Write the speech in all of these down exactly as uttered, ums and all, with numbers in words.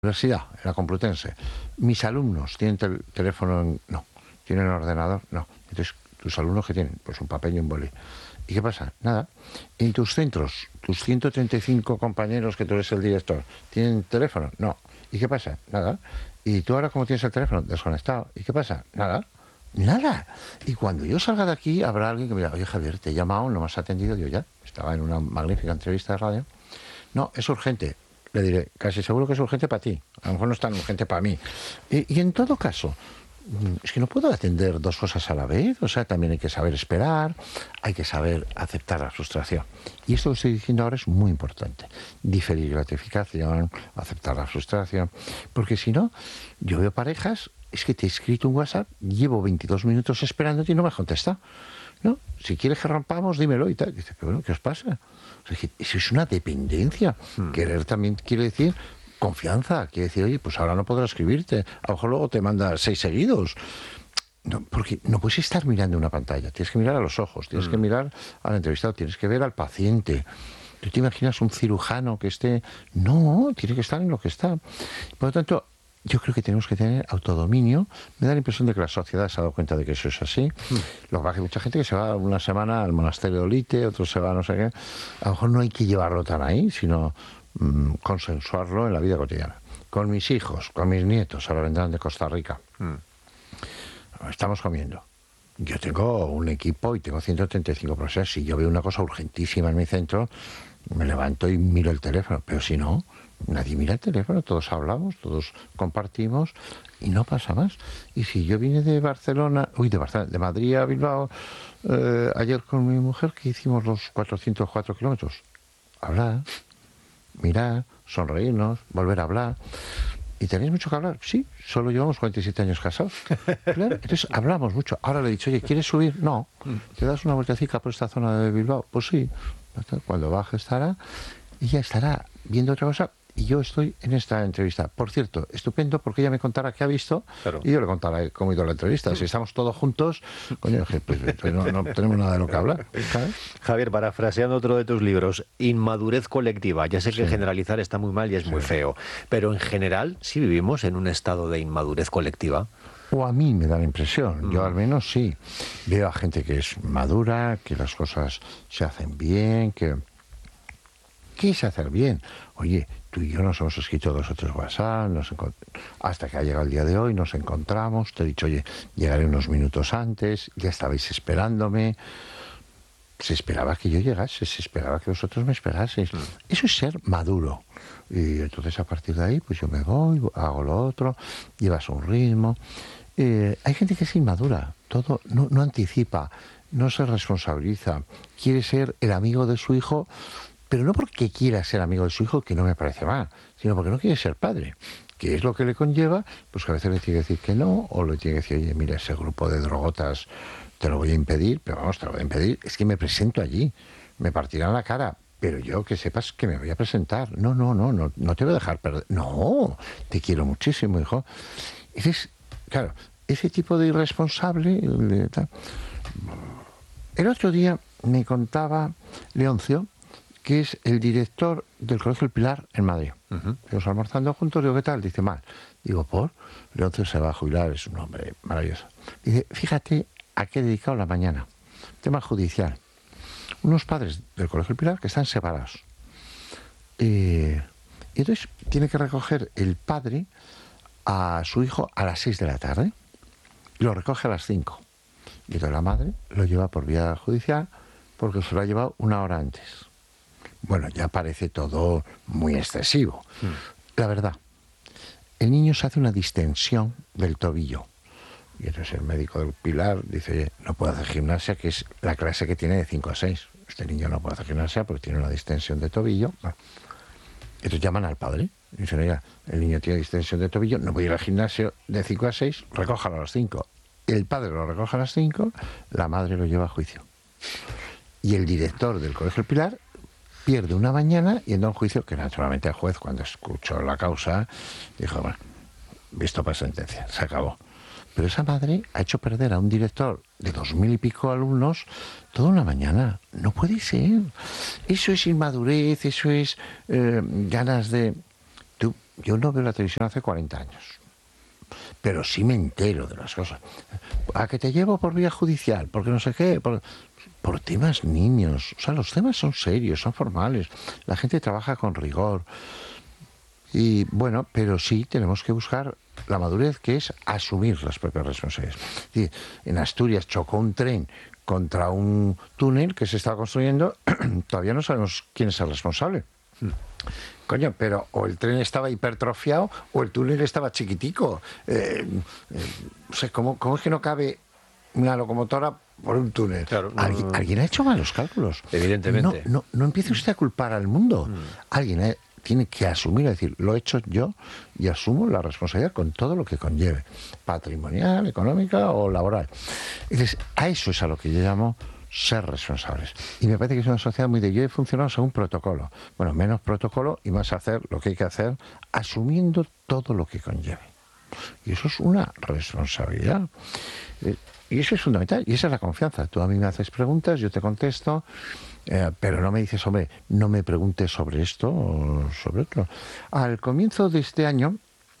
universidad, en la Complutense. Mis alumnos tienen tel teléfono, en... no. ¿Tienen ordenador? No. Entonces, ¿tus alumnos qué tienen? Pues un papel y un boli. ¿Y qué pasa? Nada. En tus centros, tus ciento treinta y cinco compañeros que tú eres el director, ¿tienen teléfono? No. ¿Y qué pasa? Nada. ¿Y tú ahora cómo tienes el teléfono? Desconectado. ¿Y qué pasa? Nada. Nada. Y cuando yo salga de aquí, habrá alguien que me diga, oye Javier, te he llamado, no me has atendido. Yo ya, estaba en una magnífica entrevista de radio. No, es urgente. Le diré, casi seguro que es urgente para ti. A lo mejor no es tan urgente para mí. Y, y en todo caso, es que no puedo atender dos cosas a la vez. O sea, también hay que saber esperar, hay que saber aceptar la frustración. Y esto que estoy diciendo ahora es muy importante. Diferir gratificación, aceptar la frustración. Porque si no, yo veo parejas, es que te he escrito un WhatsApp, llevo veintidós minutos esperándote y no me has contestado. ¿No? Si quieres que rompamos, dímelo y tal. Dice, bueno, ¿qué os pasa? O sea, que eso es una dependencia. Hmm. Querer también quiere decir confianza. Quiere decir, oye, pues ahora no podrá escribirte. A lo mejor luego te manda seis seguidos. No, porque no puedes estar mirando una pantalla. Tienes que mirar a los ojos, tienes hmm. que mirar al entrevistado, tienes que ver al paciente. ¿Tú te imaginas un cirujano que esté...? No, tiene que estar en lo que está. Por lo tanto, yo creo que tenemos que tener autodominio. Me da la impresión de que la sociedad se ha dado cuenta de que eso es así. Mm. Lo que pasa es que hay mucha gente que se va una semana al monasterio de Olite, otros se va a no sé qué. A lo mejor no hay que llevarlo tan ahí, sino mmm, consensuarlo en la vida cotidiana. Con mis hijos, con mis nietos, ahora vendrán de Costa Rica. Mm. Estamos comiendo. Yo tengo un equipo y tengo ciento treinta y cinco profesores. Si yo veo una cosa urgentísima en mi centro, me levanto y miro el teléfono. Pero si no... Nadie mira el teléfono, todos hablamos, todos compartimos y no pasa más. Y si yo vine de Barcelona, uy, de Barcelona, de Madrid a Bilbao, eh, ayer con mi mujer, que hicimos los cuatrocientos cuatro kilómetros, hablar, mirar, sonreírnos, volver a hablar. ¿Y tenéis mucho que hablar? Sí, solo llevamos cuarenta y siete años casados. Claro, entonces hablamos mucho. Ahora le he dicho, oye, ¿quieres subir? No. ¿Te das una vueltecita por esta zona de Bilbao? Pues sí. Cuando baje estará, ella estará viendo otra cosa. Y yo estoy en esta entrevista. Por cierto, estupendo, porque ella me contará qué ha visto, claro. Y yo le contaré cómo ha ido la entrevista. Si estamos todos juntos, coño, pues no, no tenemos nada de lo que hablar, ¿sabes? Javier, parafraseando otro de tus libros, inmadurez colectiva. Ya sé que sí. Generalizar está muy mal y es sí. muy feo, pero en general sí vivimos en un estado de inmadurez colectiva. O a mí me da la impresión, mm. yo al menos sí. Veo a gente que es madura, que las cosas se hacen bien, que... ¿Qué es hacer bien? Oye, tú y yo nos hemos escrito dos o tres WhatsApp, nos hasta que ha llegado el día de hoy, nos encontramos, te he dicho, oye, llegaré unos minutos antes, ya estabais esperándome, se esperaba que yo llegase, se esperaba que vosotros me esperaseis. Mm. Eso es ser maduro. Y entonces a partir de ahí, pues yo me voy, hago lo otro, llevas un ritmo. Eh, hay gente que es inmadura, todo no, no anticipa, no se responsabiliza, quiere ser el amigo de su hijo, pero no porque quiera ser amigo de su hijo, que no me parece mal, sino porque no quiere ser padre, que es lo que le conlleva, pues que a veces le tiene que decir que no, o le tiene que decir, oye, mira, ese grupo de drogotas te lo voy a impedir, pero vamos, te lo voy a impedir, es que me presento allí, me partirán la cara, pero yo que sepas que me voy a presentar, no, no, no, no, no te voy a dejar perder, no, te quiero muchísimo, hijo. Ese es, claro, ese tipo de irresponsable, el otro día me contaba Leoncio, que es el director del Colegio El Pilar en Madrid. Uh-huh. Estamos almorzando juntos, digo, ¿qué tal? Dice, mal. Digo, ¿por? Leoncio se va a jubilar, es un hombre maravilloso. Dice, fíjate a qué he dedicado la mañana. Tema judicial. Unos padres del Colegio El Pilar que están separados. Eh, y entonces tiene que recoger el padre a su hijo a las seis de la tarde. Y lo recoge a las cinco. Y entonces la madre lo lleva por vía judicial porque se lo ha llevado una hora antes. Bueno, ya parece todo muy excesivo. Mm. La verdad, el niño se hace una distensión del tobillo. Y entonces el médico del Pilar dice, oye, no puede hacer gimnasia, que es la clase que tiene de cinco a seis. Este niño no puede hacer gimnasia porque tiene una distensión de tobillo. Bueno. Entonces llaman al padre. Y dicen, oiga, el niño tiene distensión de tobillo, no puede ir al gimnasio de cinco a seis, recójalo a las cinco. El padre lo recoge a las cinco, la madre lo lleva a juicio. Y el director del Colegio El Pilar pierde una mañana yendo a un juicio que naturalmente el juez, cuando escuchó la causa, dijo, bueno, visto para sentencia, se acabó. Pero esa madre ha hecho perder a un director de dos mil y pico alumnos toda una mañana. No puede ser. Eso es inmadurez, eso es eh, ganas de... Tú yo no veo la televisión hace cuarenta años, pero sí me entero de las cosas. A que te llevo por vía judicial, porque no sé qué, por, por temas niños. O sea, los temas son serios, son formales. La gente trabaja con rigor. Y bueno, pero sí tenemos que buscar la madurez, que es asumir las propias responsabilidades. Es decir, en Asturias chocó un tren contra un túnel que se estaba construyendo, todavía no sabemos quién es el responsable. Hmm. Coño, pero o el tren estaba hipertrofiado o el túnel estaba chiquitico. Eh, eh, o sea, ¿cómo, ¿cómo es que no cabe una locomotora por un túnel? Claro, no, ¿Alguien, ¿Alguien ha hecho malos cálculos? Evidentemente. No, no, no empiece usted a culpar al mundo. Hmm. Alguien ha, tiene que asumir, es decir, lo he hecho yo y asumo la responsabilidad con todo lo que conlleve, patrimonial, económica o laboral. Entonces, a eso es a lo que yo llamo ser responsables. Y me parece que es una sociedad muy de yo he funcionado según protocolo. Bueno, menos protocolo y más hacer lo que hay que hacer, asumiendo todo lo que conlleve. Y eso es una responsabilidad. Y eso es fundamental. Y esa es la confianza. Tú a mí me haces preguntas, yo te contesto, eh, pero no me dices, hombre, no me preguntes sobre esto o sobre otro. Al comienzo de este año,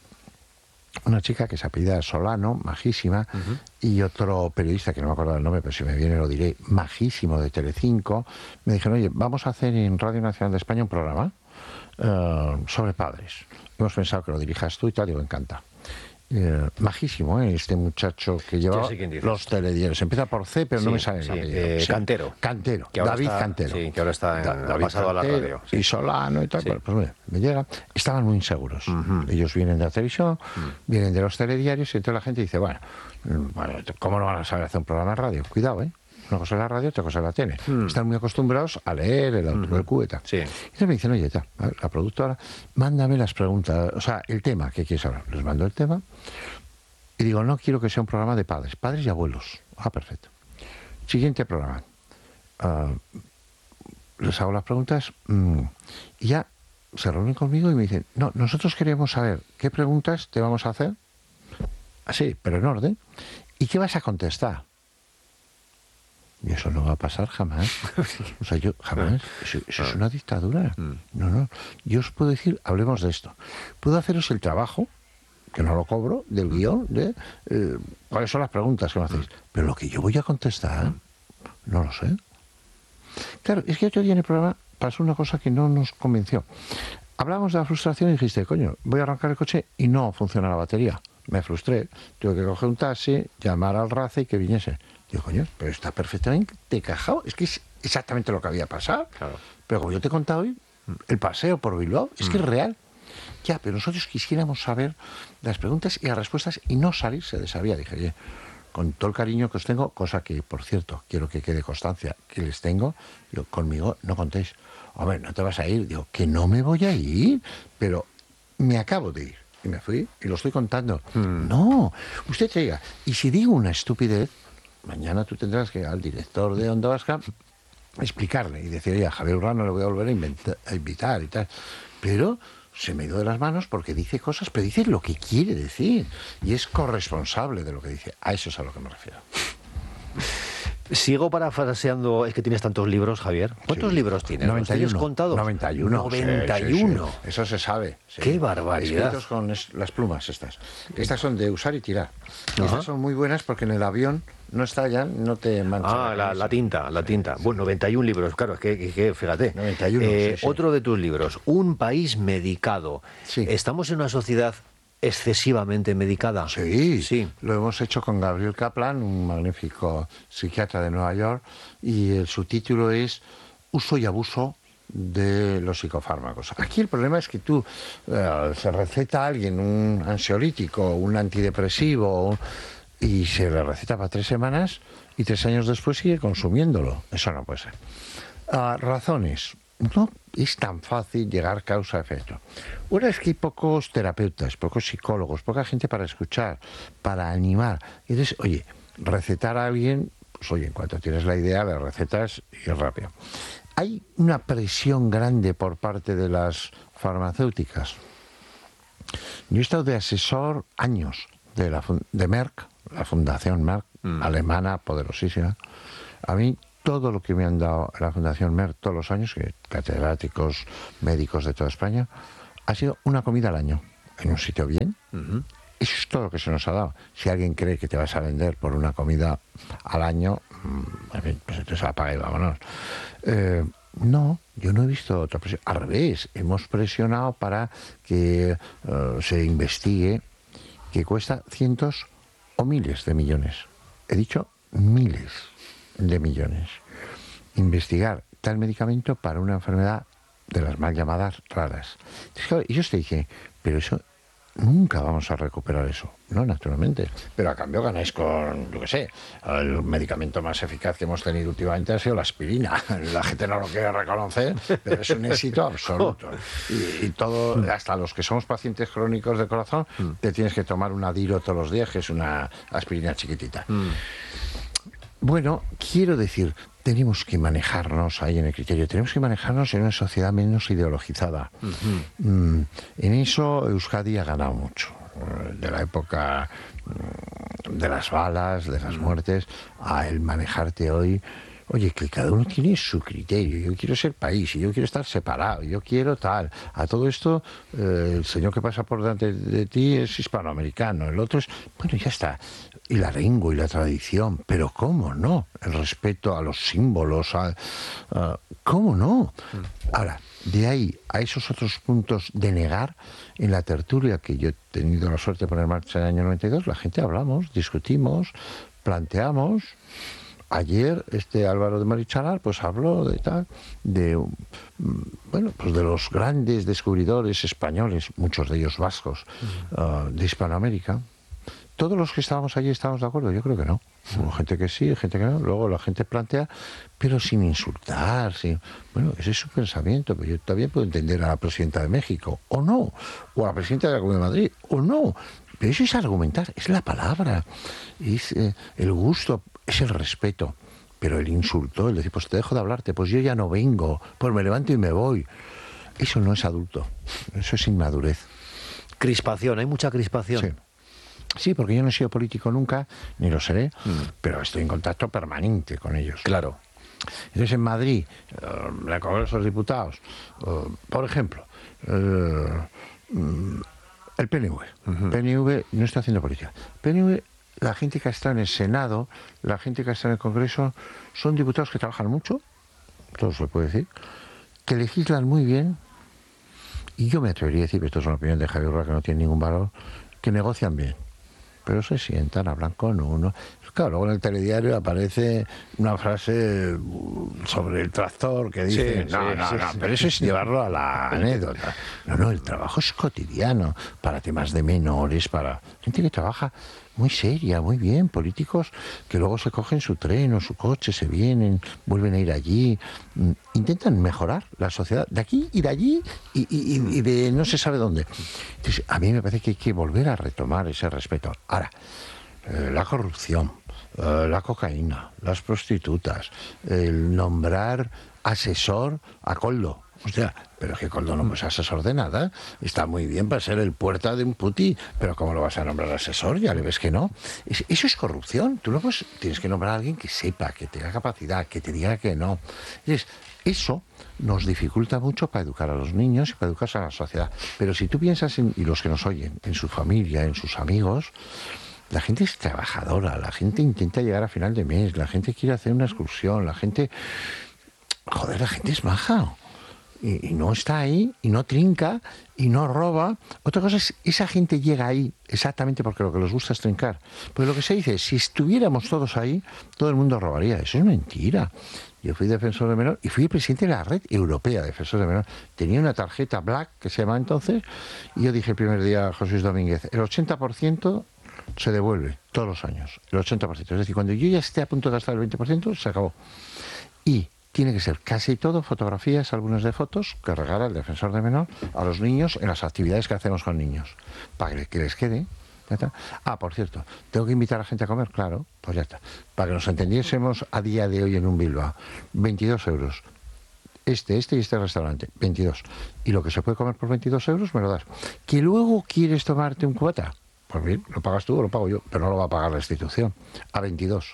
una chica que se apellida Solano, majísima, uh-huh. y otro periodista, que no me acuerdo el nombre, pero si me viene lo diré, majísimo, de Telecinco, me dijeron, oye, vamos a hacer en Radio Nacional de España un programa uh, sobre padres. Hemos pensado que lo dirijas tú y tal, digo, encanta. Eh, majísimo, ¿eh? Este muchacho que lleva los telediarios. Empieza por C, pero sí, no me sale sí, el apellido. Eh, sí. Cantero. Cantero, David está, Cantero. Sí, que ahora está en, da, David pasado Cantero, a la radio. Sí. Y Solano y tal. Sí. Pues, pues mira, me llega. Estaban muy inseguros. Uh-huh. Ellos vienen de la televisión, uh-huh. vienen de los telediarios, y entonces la gente dice, bueno, bueno, ¿cómo no van a saber hacer un programa de radio? Cuidado, ¿eh? Una cosa es la radio, otra cosa es la tele. Mm. Están muy acostumbrados a leer el autor, mm-hmm. el cubeta. Sí. Entonces me dicen, oye, ta, la productora, mándame las preguntas, o sea, el tema que quieres hablar. Les mando el tema y digo, no quiero que sea un programa de padres, padres y abuelos. Ah, perfecto. Siguiente programa. Uh, les hago las preguntas mmm, y ya se reúnen conmigo y me dicen, no, nosotros queremos saber qué preguntas te vamos a hacer, así, pero en orden, y qué vas a contestar. Y eso no va a pasar jamás. O sea, yo jamás. Eso, eso es una dictadura. No, no. Yo os puedo decir, hablemos de esto. Puedo haceros el trabajo, que no lo cobro, del guión, de eh, cuáles son las preguntas que me hacéis. Pero lo que yo voy a contestar, no lo sé. Claro, es que otro día en el programa pasó una cosa que no nos convenció. Hablábamos de la frustración y dijiste, coño, voy a arrancar el coche y no funciona la batería. Me frustré. Tuve que coger un taxi, llamar al RACE y que viniese. Digo, coño, pero está perfectamente cajado. Es que es exactamente lo que había pasado. Claro. Pero como yo te he contado hoy, el paseo por Bilbao, es que es real. Ya, pero nosotros quisiéramos saber las preguntas y las respuestas y no salirse de esa vía. Dije, oye, con todo el cariño que os tengo, cosa que, por cierto, quiero que quede constancia que les tengo, digo, conmigo no contéis. Hombre, no te vas a ir. Digo, que no me voy a ir, pero me acabo de ir. Y me fui y lo estoy contando. Mm. No, usted llega. Y si digo una estupidez, mañana tú tendrás que al director de Onda Vasca explicarle y decir, oye, a Javier Urrano le voy a volver a, inventar, a invitar y tal. Pero se me ha ido de las manos porque dice cosas, pero dice lo que quiere decir. Y es corresponsable de lo que dice. A eso es a lo que me refiero. Sigo parafraseando, es que tienes tantos libros, Javier. ¿Cuántos sí. libros tienes? noventa y uno. ¿Los tienes contados? noventa y uno. noventa y uno. Sí, sí, sí. Eso se sabe. Sí. ¡Qué barbaridad! Escritos con es, las plumas estas. Estas son de usar y tirar. Uh-huh. Estas son muy buenas porque en el avión no estallan, no te manchan. Ah, la, la tinta, la tinta. Sí, bueno, noventa y uno libros, claro, es que, es que fíjate. noventa y uno, eh, sí, sí. Otro de tus libros, Un país medicado. Sí. ¿Estamos en una sociedad excesivamente medicada? Sí, sí, lo hemos hecho con Gabriel Kaplan, un magnífico psiquiatra de Nueva York, y el subtítulo es Uso y abuso de los psicofármacos. Aquí el problema es que tú uh, se receta a alguien un ansiolítico, un antidepresivo, y se le receta para tres semanas y tres años después sigue consumiéndolo. Eso no puede ser. Uh, razones. No es tan fácil llegar causa-efecto. Una es que hay pocos terapeutas, pocos psicólogos, poca gente para escuchar, para animar. Entonces, oye, recetar a alguien, pues oye, en cuanto tienes la idea, la recetas y es rápido. Hay una presión grande por parte de las farmacéuticas. Yo he estado de asesor años de, la, de Merck, la fundación Merck, mm. alemana, poderosísima. A mí todo lo que me han dado la Fundación Merck todos los años, que catedráticos, médicos de toda España, ha sido una comida al año, en un sitio bien. Uh-huh. Eso es todo lo que se nos ha dado. Si alguien cree que te vas a vender por una comida al año, en fin, pues entonces apaga y vámonos. Eh, no, yo no he visto otra presión. Al revés, hemos presionado para que uh, se investigue, que cuesta cientos o miles de millones. He dicho miles de millones. Investigar tal medicamento para una enfermedad de las mal llamadas raras. Entonces, claro, y yo te dije, pero eso... nunca vamos a recuperar eso, ¿no? Naturalmente. Pero a cambio ganáis con, yo qué sé, el medicamento más eficaz que hemos tenido últimamente ha sido la aspirina. La gente no lo quiere reconocer, pero es un éxito absoluto. Y, y todo, hasta los que somos pacientes crónicos de corazón, te tienes que tomar un Adiro todos los días, que es una aspirina chiquitita. Mm. Bueno, quiero decir, tenemos que manejarnos ahí en el criterio, tenemos que manejarnos en una sociedad menos ideologizada. Uh-huh. Mm, en eso Euskadi ha ganado mucho. De la época de las balas, de las muertes, a el manejarte hoy. Oye, que cada uno tiene su criterio. Yo quiero ser país, y yo quiero estar separado, yo quiero tal. A todo esto, eh, el señor que pasa por delante de ti es hispanoamericano, el otro es... Bueno, ya está. Y la lengua y la tradición, pero ¿cómo no? El respeto a los símbolos, a, a, ¿cómo no? Ahora, de ahí a esos otros puntos de negar, en la tertulia que yo he tenido la suerte de poner en marcha en el año noventa y dos, la gente hablamos, discutimos, planteamos... Ayer este Álvaro de Marichalar pues habló de tal, de bueno, pues de los grandes descubridores españoles, muchos de ellos vascos, uh, de Hispanoamérica. Todos los que estábamos allí estábamos de acuerdo, yo creo que no. Hubo gente que sí, gente que no. Luego la gente plantea, pero sin insultar, sin... Bueno, ese es su pensamiento, pero yo también puedo entender a la presidenta de México, o no, o a la presidenta de la Comunidad de Madrid, o no. Pero eso es argumentar, es la palabra, es eh, el gusto, es el respeto. Pero el insulto, el decir, pues te dejo de hablarte, pues yo ya no vengo, pues me levanto y me voy. Eso no es adulto, eso es inmadurez. Crispación, hay mucha crispación. Sí. Sí, porque yo no he sido político nunca, ni lo seré, mm. pero estoy en contacto permanente con ellos. Claro. Entonces en Madrid, uh, en el Congreso de los Diputados, uh, por ejemplo, uh, um, el P N V. Uh-huh. P N V no está haciendo política. P N V, la gente que está en el Senado, la gente que está en el Congreso, son diputados que trabajan mucho, todo se puede decir, que legislan muy bien, y yo me atrevería a decir, esto es una opinión de Javier Urra que no tiene ningún valor, que negocian bien. Pero se sientan, hablan con uno. Claro, luego en el telediario aparece una frase sobre el tractor que dice, sí, no, sí, no, sí, no, sí. Pero eso es llevarlo a la anécdota. No, no, el trabajo es cotidiano, para temas de menores, para gente que trabaja muy seria, muy bien, políticos que luego se cogen su tren o su coche, se vienen, vuelven a ir allí, intentan mejorar la sociedad de aquí y de allí y, y, y de no se sabe dónde. Entonces, a mí me parece que hay que volver a retomar ese respeto. Ahora, eh, la corrupción, eh, la cocaína, las prostitutas, el nombrar asesor a Coldo. O sea, pero es que Coldo no es asesor de nada. Está muy bien para ser el puerta de un puti, pero ¿cómo lo vas a nombrar asesor? Ya le ves que no. Es, eso es corrupción. Tú luego tienes que nombrar a alguien que sepa, que tenga capacidad, que te diga que no. Entonces, eso nos dificulta mucho para educar a los niños y para educar a la sociedad. Pero si tú piensas, en, y los que nos oyen, en su familia, en sus amigos, la gente es trabajadora, la gente intenta llegar a final de mes, la gente quiere hacer una excursión, la gente... Joder, la gente es maja. Y, y no está ahí, y no trinca, y no roba. Otra cosa es, esa gente llega ahí exactamente porque lo que les gusta es trincar. Pues lo que se dice es, si estuviéramos todos ahí, todo el mundo robaría. Eso es mentira. Yo fui defensor de menor y fui el presidente de la red europea de defensores de menor. Tenía una tarjeta Black, que se llamaba entonces, y yo dije el primer día a José Luis Domínguez, el ochenta por ciento se devuelve todos los años, el ochenta por ciento. Es decir, cuando yo ya esté a punto de gastar el veinte por ciento, se acabó. Y tiene que ser casi todo fotografías, álbumes de fotos que regala el defensor de menor a los niños en las actividades que hacemos con niños, para que les quede. ¿Ya está? Ah, por cierto, ¿tengo que invitar a la gente a comer? Claro, pues ya está. Para que nos entendiésemos a día de hoy en un Bilbao, veintidós euros. Este, este y este restaurante, veintidós. Y lo que se puede comer por veintidós euros me lo das. ¿Que luego quieres tomarte un cubata? Pues bien, lo pagas tú o lo pago yo, pero no lo va a pagar la institución. A veintidós.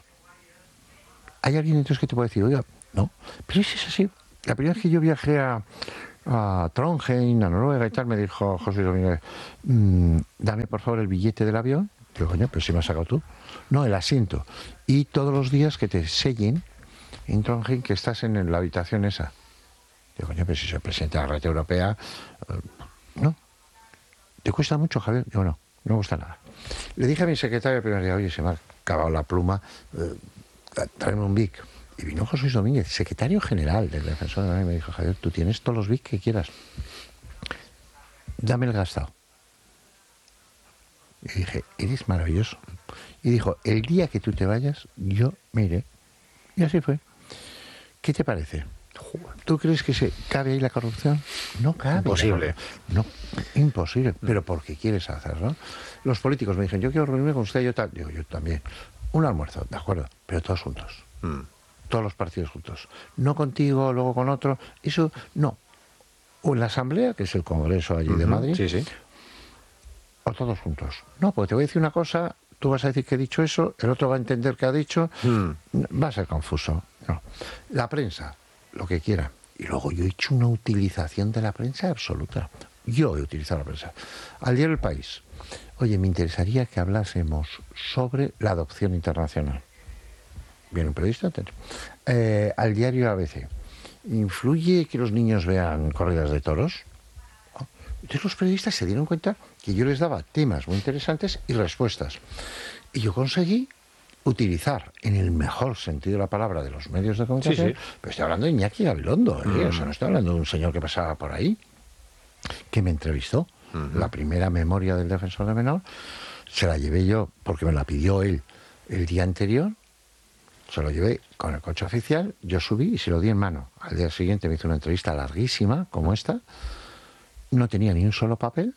¿Hay alguien entonces que te puede decir, oiga, no? Pero eso es así. La primera vez que yo viajé a, a Trondheim, a Noruega y tal, me dijo José Domínguez, mmm, dame por favor el billete del avión. Digo, coño, pero si me has sacado tú. No, el asiento. Y todos los días que te sellen en Trondheim que estás en la habitación esa. Digo, coño, pero si soy presidente de la Red Europea, eh, no. ¿Te cuesta mucho, Javier? Digo, no, no me gusta nada. Le dije a mi secretario el primer día, oye, se me ha acabado la pluma, eh, tráeme un Vic. Y vino José Luis Domínguez, secretario general del Defensor de la Nación, y me dijo, Javier, tú tienes todos los Vic que quieras. Dame el gastado. Y dije, eres maravilloso. Y dijo, el día que tú te vayas, yo me iré. Y así fue. ¿Qué te parece? ¿Tú crees que se cabe ahí la corrupción? No cabe. Imposible. No, imposible. Pero porque quieres hacerlo. Los políticos me dijeron, yo quiero reunirme con usted, yo tal. Digo, yo también. Un almuerzo, de acuerdo, pero todos juntos. Mm. Todos los partidos juntos. No contigo, luego con otro. Eso, no. O en la Asamblea, que es el Congreso allí uh-huh. de Madrid. Sí, sí. O todos juntos. No, porque te voy a decir una cosa, tú vas a decir que he dicho eso, el otro va a entender que ha dicho, mm. va a ser confuso. No. La prensa, lo que quiera. Y luego yo he hecho una utilización de la prensa absoluta. Yo he utilizado la prensa. Al diario El País. Oye, me interesaría que hablásemos sobre la adopción internacional. Viene un periodista. Eh, al diario A B C. ¿Influye que los niños vean corridas de toros? Entonces los periodistas se dieron cuenta que yo les daba temas muy interesantes y respuestas. Y yo conseguí utilizar, en el mejor sentido de la palabra, de los medios de comunicación, sí, sí. Pero estoy hablando de Iñaki Gabilondo, ¿eh? mm. O sea, no estoy hablando de un señor que pasaba por ahí, que me entrevistó. Uh-huh. La primera memoria del Defensor del Menor se la llevé yo, porque me la pidió él el día anterior, se lo llevé con el coche oficial, yo subí y se lo di en mano. Al día siguiente me hizo una entrevista larguísima, como esta, no tenía ni un solo papel,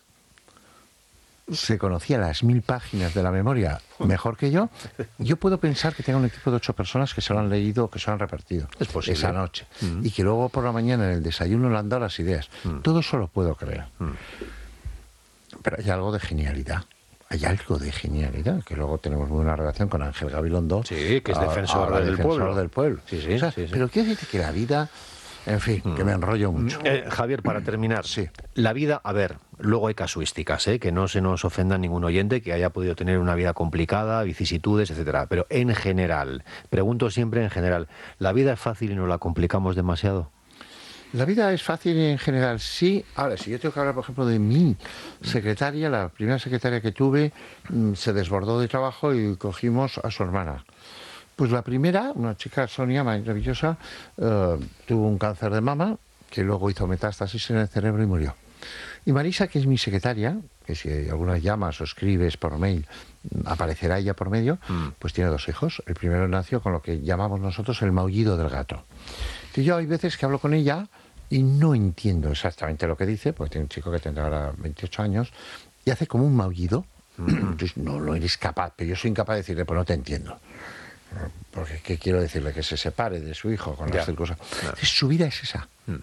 se conocía las mil páginas de la memoria mejor que yo. Yo puedo pensar que tengo un equipo de ocho personas que se lo han leído, que se lo han repartido es posible. Esa noche. Mm. Y que luego por la mañana en el desayuno le han dado las ideas. Mm. Todo eso lo puedo creer. Mm. Pero hay algo de genialidad. Hay algo de genialidad, que luego tenemos muy buena relación con Ángel Gabilondo. Sí, que es defensor, ahora, del, defensor pueblo. del pueblo. Sí, sí, o sea, sí, sí. Pero quiero decirte que la vida... En fin, que me enrollo mucho. Eh, Javier, para terminar, sí. La vida, a ver, luego hay casuísticas, ¿eh? Que no se nos ofenda ningún oyente que haya podido tener una vida complicada, vicisitudes, etcétera. Pero en general, pregunto siempre en general, ¿la vida es fácil y nos la complicamos demasiado? La vida es fácil en general, sí. Ahora, si yo tengo que hablar, por ejemplo, de mi secretaria, la primera secretaria que tuve, se desbordó de trabajo y cogimos a su hermana. Pues la primera, una chica, Sonia, maravillosa, uh, tuvo un cáncer de mama, que luego hizo metástasis en el cerebro y murió. Y Marisa, que es mi secretaria, que si algunas llamas o escribes por mail, aparecerá ella por medio, mm. pues tiene dos hijos. El primero nació con lo que llamamos nosotros el maullido del gato. Y yo hay veces que hablo con ella y no entiendo exactamente lo que dice, porque tiene un chico que tendrá ahora veintiocho años, y hace como un maullido. Mm. Entonces, no, no eres capaz, pero yo soy incapaz de decirle, pues no te entiendo. Porque ¿qué quiero decirle? Que se separe de su hijo con las circunstancias. Claro. Su vida es esa. Mm.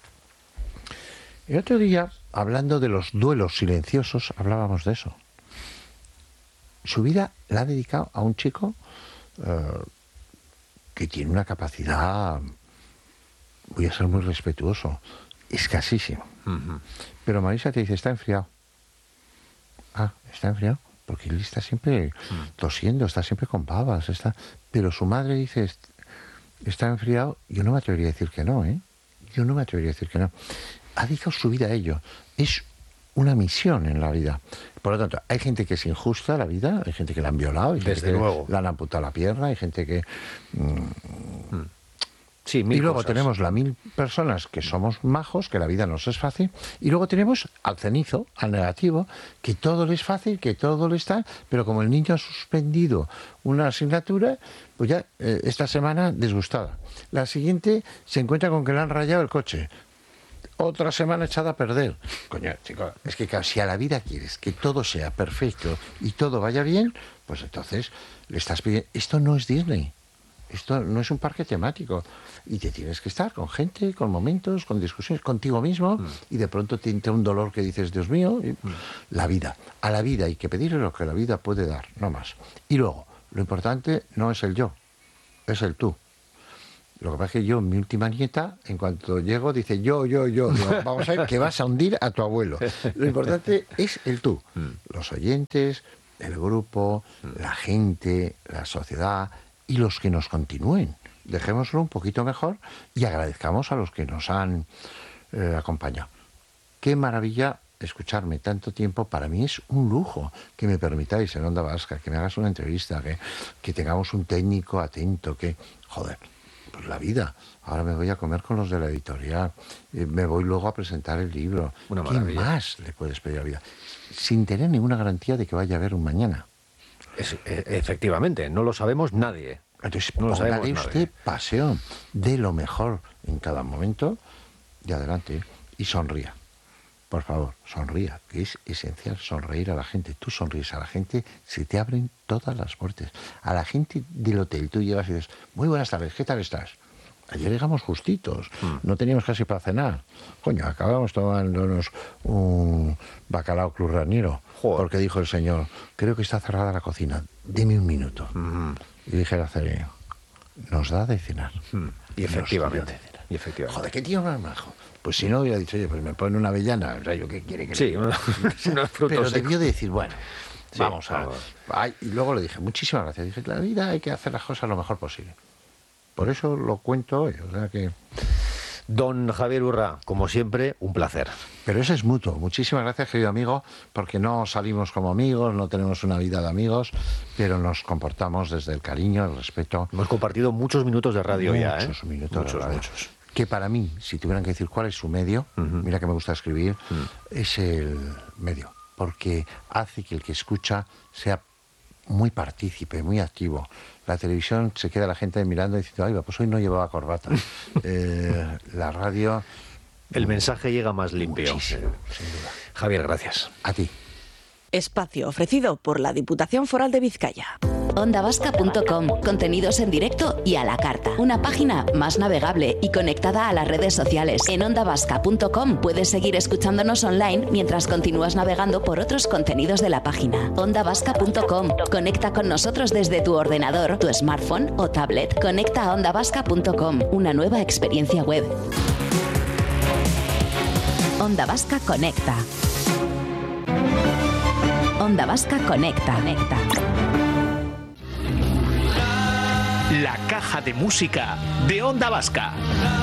El otro día, hablando de los duelos silenciosos, hablábamos de eso. Su vida la ha dedicado a un chico uh, que tiene una capacidad, voy a ser muy respetuoso, escasísima. Mm-hmm. Pero Marisa te dice, está enfriado. Ah, está enfriado. Porque él está siempre tosiendo, está siempre con babas, está... Pero su madre dice, está enfriado, yo no me atrevería a decir que no, ¿eh? Yo no me atrevería a decir que no. Ha dedicado su vida a ello. Es una misión en la vida. Por lo tanto, hay gente que es injusta la vida, hay gente que la han violado, hay gente Desde que luego. le han amputado la pierna, hay gente que... Mmm, mm. Sí, mil y luego cosas. Tenemos las mil personas que somos majos, que la vida nos es fácil, y luego tenemos al cenizo, al negativo, que todo le es fácil, que todo le está, pero como el niño ha suspendido una asignatura, pues ya eh, esta semana disgustada. La siguiente se encuentra con que le han rayado el coche. Otra semana echada a perder. Coño, chico, es que si a la vida quieres que todo sea perfecto y todo vaya bien, pues entonces le estás pidiendo... Esto no es Disney. Esto no es un parque temático y te tienes que estar con gente, con momentos, con discusiones, contigo mismo mm. y de pronto te entra un dolor que dices, Dios mío, y, mm. la vida. A la vida hay que pedirle lo que la vida puede dar, no más. Y luego, lo importante no es el yo, es el tú. Lo que pasa es que yo, mi última nieta, en cuanto llego, dice yo, yo, yo. Digo, vamos a ver que vas a hundir a tu abuelo. Lo importante es el tú. Los oyentes, el grupo, la gente, la sociedad y los que nos continúen. Dejémoslo un poquito mejor y agradezcamos a los que nos han eh, acompañado. Qué maravilla escucharme tanto tiempo. Para mí es un lujo que me permitáis en Onda Vasca, que me hagas una entrevista, que, que tengamos un técnico atento, que, joder, pues la vida. Ahora me voy a comer con los de la editorial, eh, me voy luego a presentar el libro. Una ¿Qué maravilla. más le puedes pedir a la vida? Sin tener ninguna garantía de que vaya a haber un mañana. Es, e- efectivamente, no lo sabemos nadie. Entonces, No lo sabemos póngale nadie. usted pasión de lo mejor en cada momento y adelante. Y sonría. Por favor, sonría, que es esencial sonreír a la gente. Tú sonríes a la gente, se te abren todas las puertas. A la gente del hotel, tú llegas y dices, muy buenas tardes, ¿qué tal estás? Ayer llegamos justitos, mm. no teníamos casi para cenar. Coño, acabamos tomándonos un bacalao cruz ranero, porque dijo el señor, creo que está cerrada la cocina, deme un minuto. Mm. Y dije al acerero, nos da de cenar. Mm. Y efectivamente. Y efectivamente. Joder, qué tío más majo. Pues si no hubiera dicho, oye, pues me pone una avellana, o sea, ¿yo qué quiere que sí, le... unos, unos frutos Pero secos. debió de decir, bueno, sí, vamos a... vamos. Ay, y luego le dije, muchísimas gracias. Dije, la vida hay que hacer las cosas lo mejor posible. Por eso lo cuento hoy, o sea que... Don Javier Urra, como siempre, un placer. Pero eso es mutuo. Muchísimas gracias, querido amigo, porque no salimos como amigos, no tenemos una vida de amigos, pero nos comportamos desde el cariño, el respeto. Hemos compartido muchos minutos de radio muchos ya, ¿eh? Muchos minutos muchos, de radio. muchos. Que para mí, si tuvieran que decir cuál es su medio, uh-huh. mira que me gusta escribir, uh-huh. es el medio, porque hace que el que escucha sea muy partícipe, muy activo. La televisión se queda la gente mirando y diciendo, ay, pues hoy no llevaba corbata. eh, la radio... El mensaje llega más limpio. Muchísimo, sin duda. Javier, gracias. A ti. Espacio ofrecido por la Diputación Foral de Vizcaya. onda vasca punto com, contenidos en directo y a la carta. Una página más navegable y conectada a las redes sociales. En onda vasca punto com puedes seguir escuchándonos online mientras continúas navegando por otros contenidos de la página. onda vasca punto com. Conecta con nosotros desde tu ordenador, tu smartphone o tablet. Conecta a onda vasca punto com, una nueva experiencia web. Onda Vasca Conecta. Onda Vasca Conecta. Conecta. La caja de música de Onda Vasca.